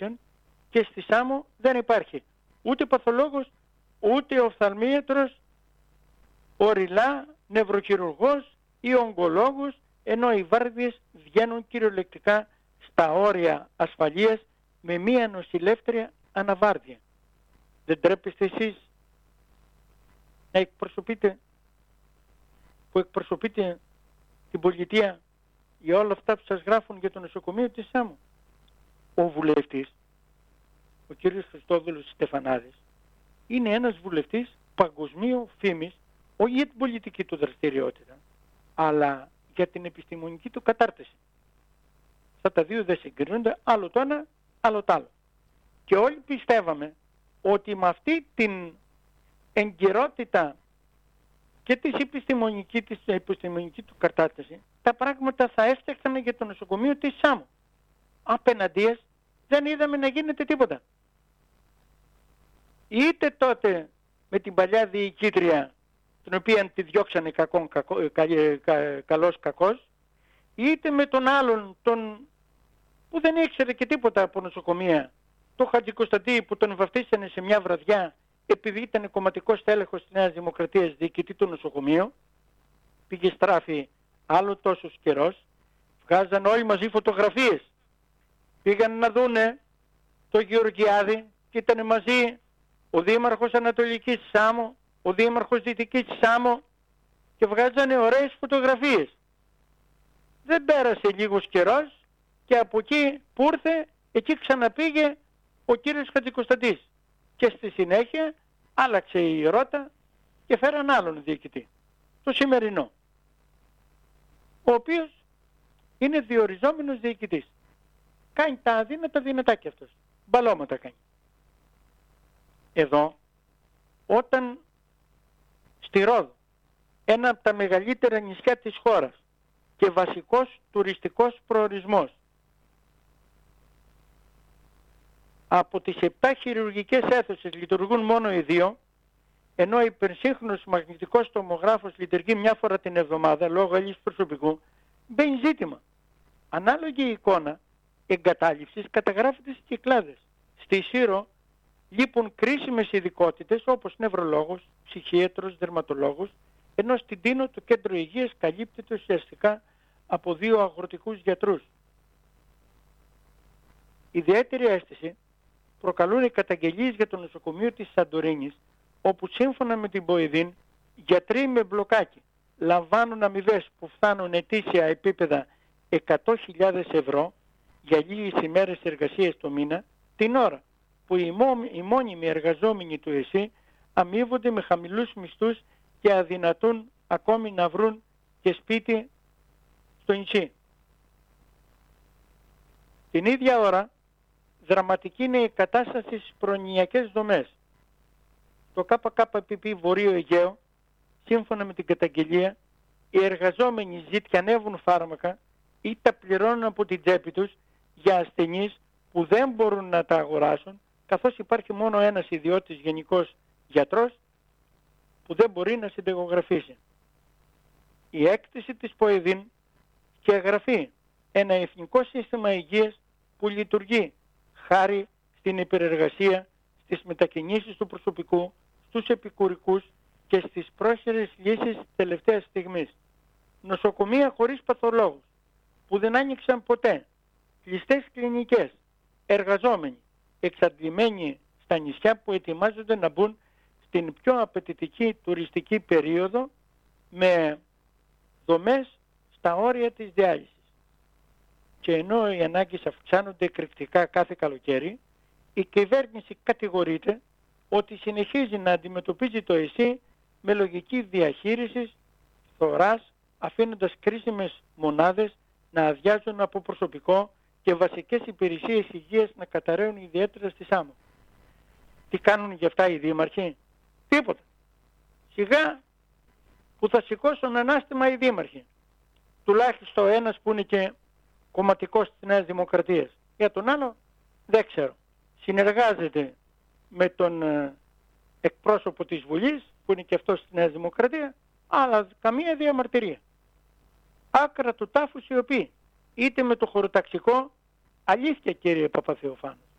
Foundation και στη Σάμο δεν υπάρχει ούτε παθολόγος, ούτε οφθαλμίατρος, οριλά, νευροχειρουργός ή ογκολόγος, ενώ οι βάρδιες βγαίνουν κυριολεκτικά στα όρια ασφαλείας με μία νοσηλεύτρια αναβάρδια. Δεν τρέπεστε εσείς να εκπροσωπείτε, που εκπροσωπείτε την πολιτεία, για όλα αυτά που σας γράφουν για το νοσοκομείο της Σάμου? Ο βουλευτής, ο κύριος Χριστόδουλος Στεφανάδης, είναι ένας βουλευτής παγκοσμίου φήμης, όχι για την πολιτική του δραστηριότητα, αλλά για την επιστημονική του κατάρτιση. Αυτά τα δύο δεν συγκρίνονται, άλλο το ένα, άλλο το άλλο. Και όλοι πιστεύαμε ότι με αυτή την εγκυρότητα και της επιστημονική του κατάρτιση, τα πράγματα θα έφτιαξαν για το νοσοκομείο της Σάμου. Απέναντίας δεν είδαμε να γίνεται τίποτα. Είτε τότε με την παλιά διοικήτρια, την οποία τη διώξανε καλός κακός, είτε με τον άλλον, που δεν ήξερε και τίποτα από νοσοκομεία, το Χατζικοσταντή, που τον βαφτίσανε σε μια βραδιά επειδή ήταν κομματικός τέλεχος της Νέας Δημοκρατίας, διοικητή του νοσοκομείου, πήγε στράφη άλλο τόσος καιρός, βγάζαν όλοι μαζί φωτογραφίες, πήγαν να δούνε το Γεωργιάδη και ήταν μαζί ο Δήμαρχος Ανατολικής Σάμο, ο Δήμαρχος Δυτικής Σάμο και βγάζανε ωραίες φωτογραφίες. Δεν πέρασε λίγος καιρός και από εκεί που ήρθε, εκεί ξαναπήγε ο κύριος Χατζικοσταντής και στη συνέχεια άλλαξε η ρότα και φέραν άλλον διοικητή, το σημερινό, ο οποίος είναι διοριζόμενος διοικητής. Κάνει τα αδύνατα δυνατά και αυτός, μπαλώματα κάνει. Εδώ, όταν στη Ρόδο, ένα από τα μεγαλύτερα νησιά της χώρας και βασικός τουριστικός προορισμός, από τις 7 χειρουργικές αίθουσες λειτουργούν μόνο οι 2, ενώ ο υπερσύγχρονος μαγνητικός τομογράφος λειτουργεί μια φορά την εβδομάδα λόγω έλλειψης προσωπικού, μπαίνει ζήτημα. Ανάλογη εικόνα εγκατάλειψης καταγράφεται στις Κυκλάδες. Στη Σύρο λείπουν κρίσιμες ειδικότητες όπως νευρολόγος, ψυχίατρος, δερματολόγος, ενώ στην Τίνο το κέντρο υγείας καλύπτεται ουσιαστικά από 2 αγροτικούς γιατρούς. Ιδιαίτερη αίσθηση προκαλούν οι καταγγελίες για το νοσοκομείο της Σαντορίνης, όπου σύμφωνα με την ΠΟΕΔΗΝ, γιατροί με μπλοκάκι λαμβάνουν αμοιβές που φτάνουν ετήσια επίπεδα 100.000 ευρώ για λίγες ημέρες εργασίας το μήνα, την ώρα που οι μόνιμοι εργαζόμενοι του ΕΣΥ αμείβονται με χαμηλούς μισθούς και αδυνατούν ακόμη να βρουν και σπίτι στο νησί. Την ίδια ώρα, δραματική είναι η κατάσταση στις προνοιακές δομές. Το ΚΚΠ Βορείο Αιγαίο, σύμφωνα με την καταγγελία, οι εργαζόμενοι ζητιανεύουν φάρμακα ή τα πληρώνουν από την τσέπη τους για ασθενείς που δεν μπορούν να τα αγοράσουν, καθώς υπάρχει μόνο ένας ιδιώτης γενικός γιατρός που δεν μπορεί να συνταγογραφήσει. Η έκθεση της ΠΟΕΔΗΝ και εγγραφή ένα εθνικό σύστημα υγείας που λειτουργεί χάρη στην υπερεργασία, στις μετακινήσεις του προσωπικού, στους επικουρικούς και στις πρόχειρες λύσεις τελευταίας στιγμής. Νοσοκομεία χωρίς παθολόγους που δεν άνοιξαν ποτέ, κλειστές κλινικές, εργαζόμενοι, εξαντλημένοι στα νησιά που ετοιμάζονται να μπουν στην πιο απαιτητική τουριστική περίοδο με δομές στα όρια της διάλυσης. Και ενώ οι ανάγκες αυξάνονται εκρηκτικά κάθε καλοκαίρι, η κυβέρνηση κατηγορείται ότι συνεχίζει να αντιμετωπίζει το ΕΣΥ με λογική διαχείρισης, θωράς, αφήνοντας κρίσιμες μονάδες να αδειάζουν από προσωπικό και βασικές υπηρεσίες υγείας να καταραίουν ιδιαίτερα στη Σάμο. Τι κάνουν γι' αυτά οι δήμαρχοι? Τίποτα. Σιγά που θα σηκώσουν ανάστημα οι δήμαρχοι. Τουλάχιστον ένας που είναι και κομματικός της Νέας Δημοκρατίας. Για τον άλλο δεν ξέρω. Συνεργάζεται με τον εκπρόσωπο της Βουλής που είναι και αυτός της Νέας Δημοκρατίας, αλλά καμία διαμαρτυρία. Άκρα του τάφου σιωπή. Είτε με το χωροταξικό, αλήθεια κύριε Παπαθεοφάνου.